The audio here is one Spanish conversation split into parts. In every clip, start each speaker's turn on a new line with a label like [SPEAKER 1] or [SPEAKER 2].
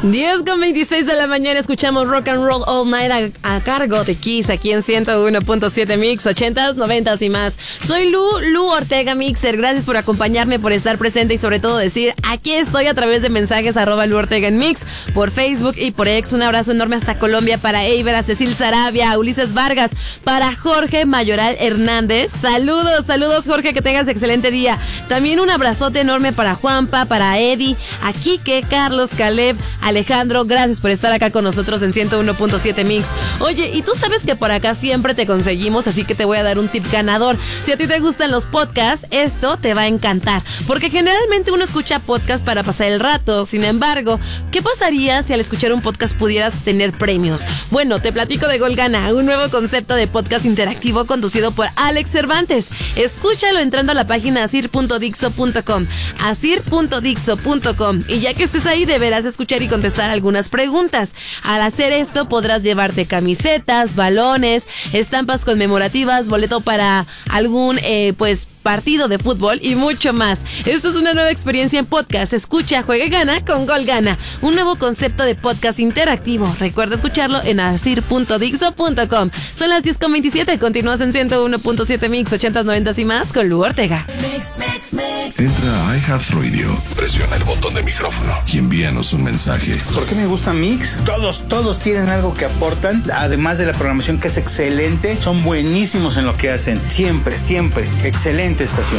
[SPEAKER 1] 10:26 de la mañana escuchamos Rock and Roll All Night a cargo de Kiss aquí en 101.7 Mix, 80s, 90s y más. Soy Lu Ortega Mixer. Gracias por acompañarme, por estar presente y sobre todo decir aquí estoy a través de mensajes @Lu Ortega en Mix, por Facebook y por X. Un abrazo enorme hasta Colombia para Eiber, a Cecil Sarabia, a Ulises Vargas, para Jorge Mayoral Hernández. Saludos Jorge, que tengas excelente día. También un abrazote enorme para Juanpa, para Eddie, a Quique, Carlos, Caleb, Alejandro, gracias por estar acá con nosotros en 101.7 Mix. Oye, y tú sabes que por acá siempre te conseguimos, así que te voy a dar un tip ganador. Si a ti te gustan los podcasts, esto te va a encantar, porque generalmente uno escucha podcast para pasar el rato. Sin embargo, ¿qué pasaría si al escuchar un podcast pudieras tener premios? Bueno, te platico de Gol Gana, un nuevo concepto de podcast interactivo conducido por Alex Cervantes. Escúchalo entrando a la página asir.dixo.com, asir.dixo.com, y ya que estés ahí deberás escuchar y contestar algunas preguntas. Al hacer esto podrás llevarte camisetas, balones, estampas conmemorativas, boleto para algún partido de fútbol y mucho más. Esto es una nueva experiencia en podcast. Escucha, juega y gana con Gol Gana, un nuevo concepto de podcast interactivo. Recuerda escucharlo en asir.dixo.com. Son las 10:27, continúas en 101.7 Mix, 80s, 90s y más con Lu Ortega.
[SPEAKER 2] Entra a iHeartRadio, presiona el botón de micrófono y envíanos un mensaje.
[SPEAKER 3] ¿Por qué me gusta Mix? Todos tienen algo que aportan, además de la programación que es excelente. Son buenísimos en lo que hacen, siempre, excelente estación.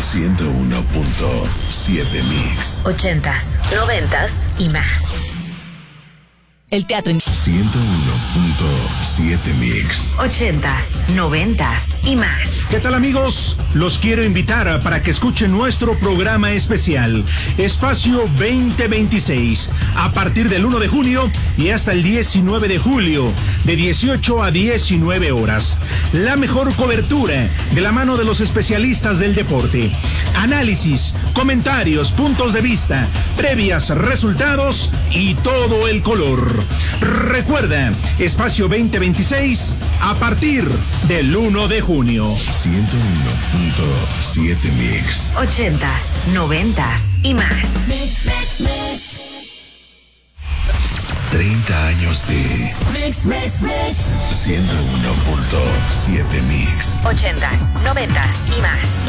[SPEAKER 2] 101.7 Mix.
[SPEAKER 4] 80s, 90s y más. El teatro en
[SPEAKER 2] 101.7 Mix.
[SPEAKER 4] 80s, 90s y más.
[SPEAKER 5] ¿Qué tal, amigos? Los quiero invitar para que escuchen nuestro programa especial Espacio 2026 a partir del 1 de junio y hasta el 19 de julio de 18 a 19 horas. La mejor cobertura de la mano de los especialistas del deporte. Análisis, comentarios, puntos de vista, previas, resultados y todo el color. Recuerda, Espacio 2026 a partir del 1 de junio.
[SPEAKER 2] 101.7 Mix.
[SPEAKER 4] 80s, 90s y más.
[SPEAKER 2] 30 años de 101.7 Mix.
[SPEAKER 4] 80s, 90s y más.